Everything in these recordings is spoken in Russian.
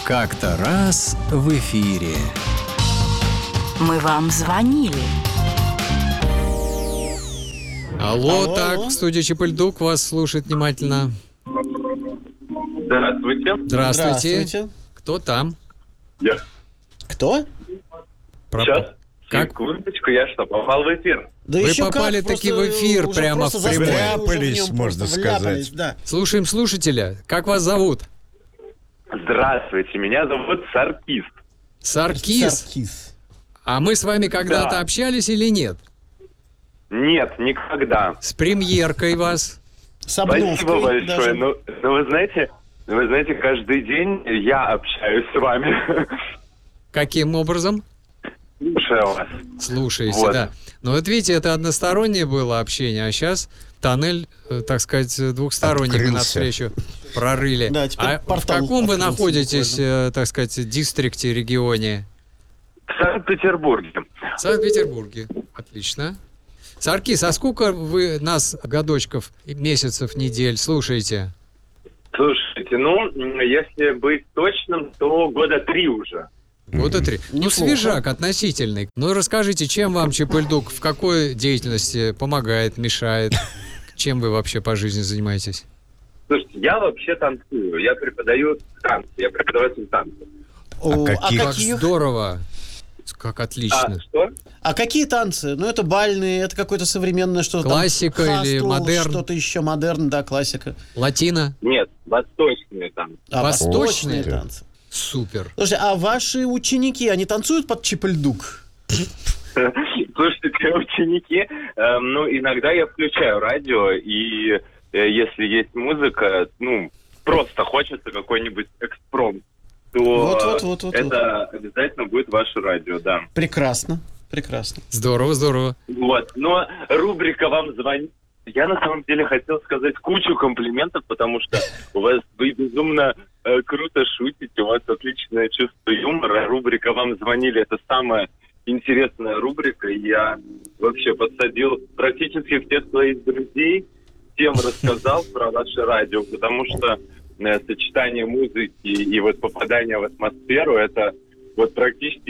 Как-то раз в эфире. Мы вам звонили. Алло, так, в студии Чип-и-Ль-Дук вас слушает внимательно. Здравствуйте. Здравствуйте. Кто там? Я. Кто? Сейчас. Как? Секундочку, я что, попал в эфир? Да Вы еще попали как, таки просто в эфир уже прямо просто в прямой. застряли, уже в Вляпались, нем можно просто сказать. вляпались, да. Слушаем слушателя. Как вас зовут? Здравствуйте, меня зовут Саркис. Саркис. Саркис. А мы с вами когда-то Да. общались или нет? Нет, никогда. С премьеркой вас. С обновкой Спасибо большое. даже. Ну, вы знаете, каждый день я общаюсь с вами. Каким образом? Слушаю вас. Слушаете, Вот. да. Но вот видите, это одностороннее было общение, а сейчас тоннель, так сказать, двухсторонний мы Открылся. навстречу прорыли. Да, теперь А в портал каком вы открылся находитесь, буквально. так сказать, дистрикте, регионе? В Санкт-Петербурге. В Санкт-Петербурге. Отлично. Саркис, а сколько вы нас, годочков, месяцев, недель слушаете? Слушайте, если быть точным, то года 3 уже. Года 3. Ну, Неплохо. свежак относительный. Ну, расскажите, чем вам Чип-и-Ль-Дук, в какой деятельности помогает, мешает? Чем вы вообще по жизни занимаетесь? Слушайте, я вообще танцую. Я преподаю танцы. Я преподаватель танцев. О, каких? Как здорово. Как отлично. Что? А какие танцы? Ну, это бальные, это какое-то современное что-то. Классика там, или хастл, модерн? Что-то еще модерн, да, классика. Латино? Нет, восточные танцы. А Восточные? танцы. Супер. Слушайте, а ваши ученики, они танцуют под Чип-и-Ль-Дук? Слушайте, ученики, иногда я включаю радио, и если есть музыка, просто хочется какой-нибудь экспромт, то Вот. это обязательно будет ваше радио, да. Прекрасно, прекрасно. Здорово, здорово. Вот, но рубрика «Вам звонит». Я на самом деле хотел сказать кучу комплиментов, потому что вы безумно круто шутите, у вас отличное чувство юмора. Рубрика «Вам звонили» — это самая интересная рубрика. Я вообще подсадил практически всех своих друзей, всем рассказал про ваше радио, потому что сочетание музыки и вот попадание в атмосферу — это вот практически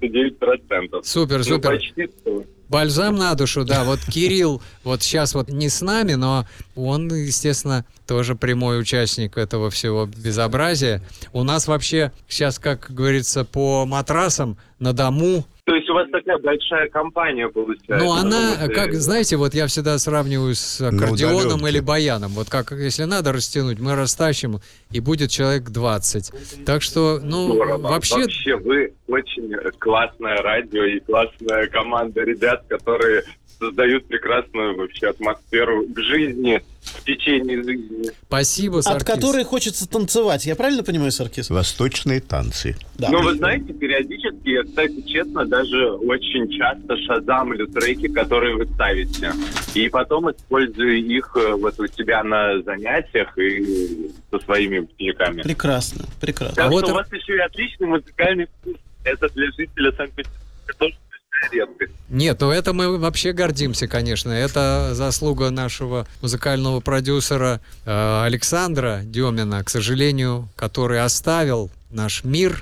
99%. Супер, супер. Почти 100. Бальзам на душу, да. Вот Кирилл вот сейчас вот не с нами, но он, естественно, тоже прямой участник этого всего безобразия. У нас вообще сейчас, как говорится, по матрасам на дому. То есть у вас такая большая компания получается? Ну, она, Вот, как, знаете, вот я всегда сравниваю с аккордеоном удаленке. или баяном. Вот как, если надо растянуть, мы растащим, и будет человек 20. Так что, здорово. вообще... Вы очень классное радио и классная команда ребят, которые создают прекрасную вообще атмосферу к жизни, в течение жизни. Спасибо, От Саркис. которой хочется танцевать. Я правильно понимаю, Саркис? Восточные танцы. Да. Ну, вы знаете, периодически я, кстати, честно, даже очень часто шазамлю треки, которые вы ставите. И потом использую их вот у себя на занятиях и со своими учениками. Прекрасно, прекрасно. Так А вот что у вас еще и отличный музыкальный вкус. Это для жителя Санкт-Петербурга тоже большая редкость. Нет, ну это мы вообще гордимся, конечно. Это заслуга нашего музыкального продюсера Александра Демина, к сожалению, который оставил наш мир.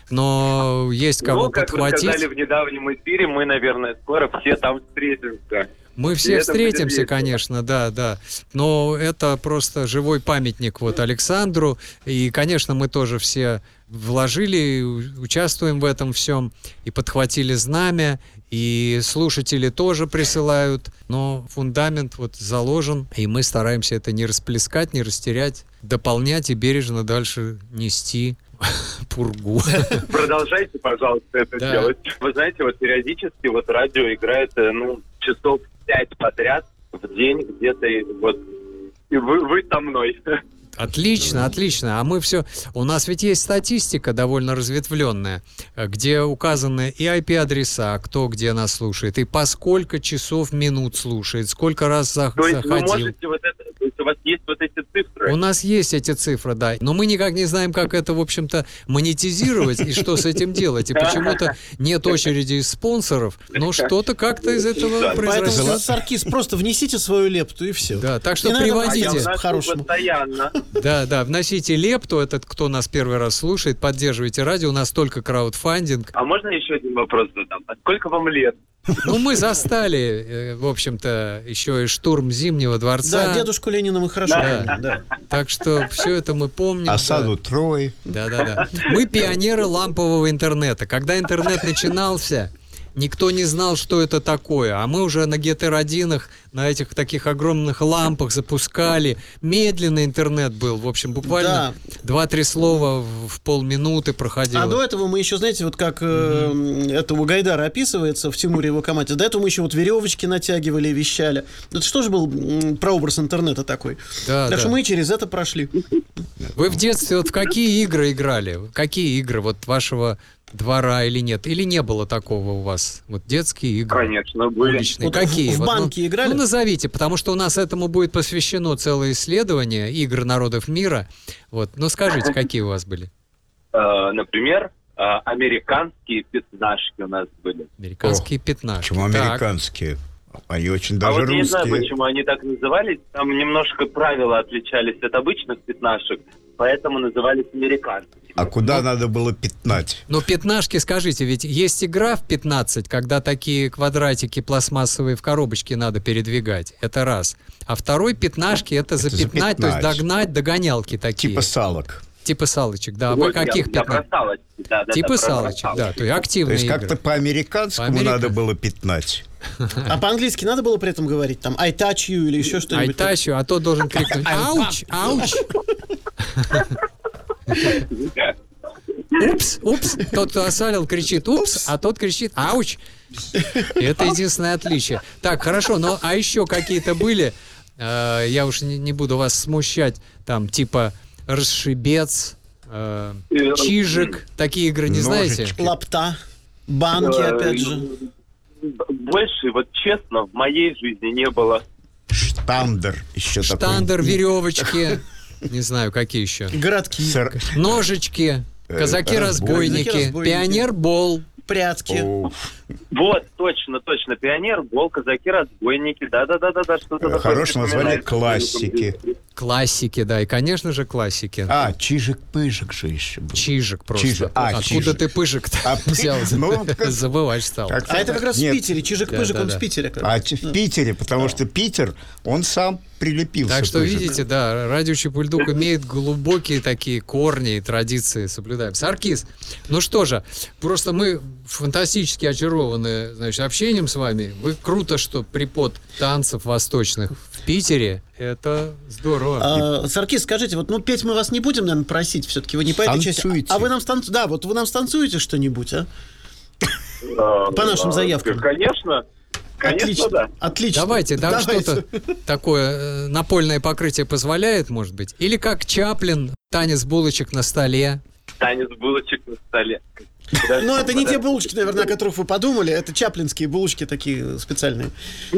Но есть кого как вы сказали подхватить. в недавнем эфире, мы, наверное, скоро все там встретимся. Мы И все это будет встретимся, весело. конечно, да. Но это просто живой памятник вот Александру. И, конечно, мы тоже все вложили, участвуем в этом всем. И подхватили знамя, и слушатели тоже присылают. Но фундамент вот заложен, и мы стараемся это не расплескать, не растерять, дополнять и бережно дальше нести пургу. Продолжайте, пожалуйста, это Да. делать. Вы знаете, вот периодически вот радио играет, часов 5 подряд в день где-то, и вот и вы со мной. Отлично, отлично. А мы все... У нас ведь есть статистика довольно разветвленная, где указаны и IP-адреса, кто где нас слушает, и по сколько часов, минут слушает, сколько раз То есть вы заходил. можете вот это То есть у вас есть вот эти цифры? У нас есть эти цифры, да. Но мы никак не знаем, как это, в общем-то, монетизировать и что с этим делать. И почему-то нет очереди из спонсоров, но что-то как-то из этого Поэтому, произошло. Саркис, просто внесите свою лепту и все. Да, так что Не надо приводите. А я вношу по-хорошему. постоянно. Да, вносите лепту, этот, кто нас первый раз слушает, поддерживайте радио, у нас только краудфандинг. А можно еще один вопрос задам? А сколько вам лет? Ну, мы застали, в общем-то, еще и штурм Зимнего дворца. Да, дедушку Ленина мы хорошо помним, да. Так что все это мы помним. Осаду Трои. Да. Мы пионеры лампового интернета. Когда интернет начинался, никто не знал, что это такое. А мы уже на Гетер-1, на этих таких огромных лампах запускали. Медленный интернет был. В общем, буквально 2-3 слова в полминуты проходило. А до этого мы еще, знаете, вот как это у Гайдара описывается в «Тимуре и его команде», до этого мы еще вот веревочки натягивали и вещали. Это что же был прообраз интернета такой? Да. Что мы и через это прошли. Вы в детстве вот в какие игры играли? Какие игры вот вашего двора или нет? Или не было такого у вас? Вот детские игры. Конечно, были. Уличные. Вот Какие? в Вот, банки играли? Ну, назовите, потому что у нас этому будет посвящено целое исследование игр народов мира. Вот. Ну, скажите, какие у вас были? Например, американские пятнашки у нас были. Американские пятнашки. Почему Так. американские? Они очень А даже вот я не знаю, русские. почему они так назывались. Там немножко правила отличались от обычных пятнашек, поэтому назывались американскими. А куда надо было пятнать? Ну, пятнашки, скажите, ведь есть игра в 15, когда такие квадратики пластмассовые в коробочке надо передвигать. Это раз. А второй пятнашки это запятнать, то есть запятнать. догнать, догонялки такие. Типа салок. Типа салочек, да. Вот Вы каких я про пятнашек? салочки, да, Типа про салочек, салочки. да. То есть То активные есть игры. как-то по-американскому По-американски. надо было пятнать. А по-английски надо было при этом говорить там I touch you или еще что-нибудь? Айтачу, а то должен крикнуть «Ауч! Ауч!» Упс! Тот, кто осалил, кричит «Упс!», а тот кричит «Ауч!». И это единственное отличие. Так, хорошо, а еще какие-то были, я уж не буду вас смущать, там типа «Расшибец», «Чижик», такие игры не знаете? Ножички. Лапта, банки, опять же. Больше, вот честно, в моей жизни не было. Штандер еще такой. Штандер, веревочки, не знаю, какие еще. Городки, Ножички, казаки-разбойники, Казаки-разбойники. пионер-бол. прятки. О, Вот, точно, пионер, бол, казаки, разбойники, да, что-то такое. Хорошее название припоминается. классики. Классики, да, и, конечно же, классики. А, Чижик-Пыжик же еще был. Чижик просто. Чижик. А, Откуда Чижик. ты пыжик-то взял? Ну, Забывать стал. как-то А это как раз нет. в Питере. Чижик-пыжик, он Да. в Питере. как А раз. в Питере, потому что Питер, он сам прилепился. Так что, Пыжик. видите, да, радио Чепульдук имеет глубокие такие корни и традиции, соблюдаем. Саркис, ну что же, просто мы фантастически очарованы, значит, общением с вами. Вы круто, что припод танцев восточных в Питере. Это здорово. Саркис, скажите, вот, ну, петь мы вас не будем, наверное, просить, все-таки вы не по этой части. Станцуйте. А вы нам да, вот вы нам станцуете что-нибудь, а? По нашим заявкам. Конечно, да. Отлично. Давайте, да, что-то такое напольное покрытие позволяет, может быть? Или как Чаплин, танец булочек на столе. Танец булочек на столе. Ну, это не те булочки, наверное, о которых вы подумали. Это чаплинские булочки такие специальные.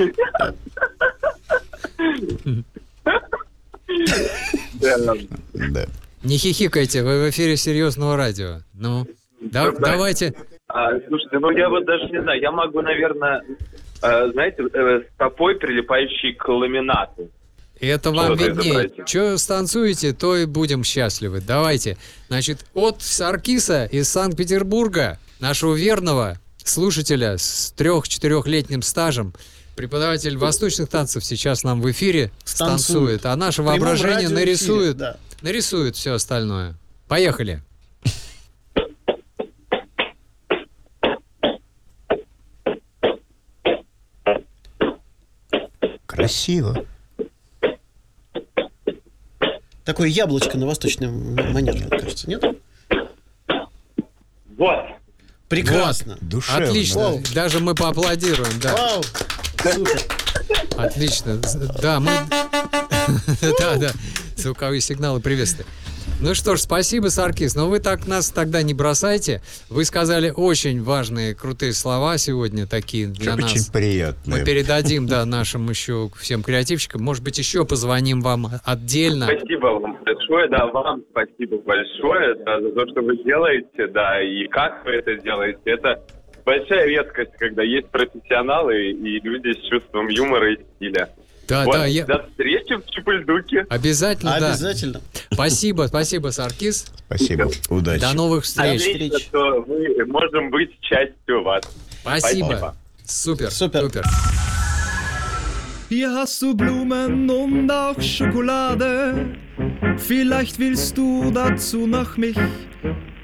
Да. Не хихикайте, вы в эфире серьезного радио. Ну, давайте. Слушайте, ну я вот даже не знаю, я могу, наверное, знаете, стопой, прилипающей к ламинату. Это вам Что-то виднее. изобразить. Что станцуете, то и будем счастливы. Давайте. Значит, от Саркиса из Санкт-Петербурга, нашего верного слушателя с 3-4-летним стажем, преподаватель восточных танцев сейчас нам в эфире станцует, а наше В прямом воображение радиоэфире, нарисует, да. нарисует все остальное. Поехали. Красиво. Такое яблочко на восточном манере, мне кажется, нет? Вот. Прекрасно. Душевно. Отлично. Вау. Даже мы поаплодируем, да. Вау. Супер. Отлично. Да, мы... Да. Звуковые сигналы приветствуем. Ну что ж, спасибо, Саркис. Но вы так нас тогда не бросайте. Вы сказали очень важные, крутые слова сегодня такие для нас. Очень приятно. Мы передадим, да, нашим еще всем креативщикам. Может быть, еще позвоним вам отдельно. Спасибо вам большое, да, вам спасибо большое за то, что вы делаете, да, и как вы это делаете. Это большая редкость, когда есть профессионалы и люди с чувством юмора и стиля. Да, вот, да, до встречи в Чепульдуке. Обязательно, да. Обязательно. Спасибо, Саркис. Спасибо. Удачи. До новых встреч. Отлично, что мы можем быть частью вас. Спасибо. Супер. Hier hast du Blumen und auch Schokolade. Vielleicht willst du dazu noch mich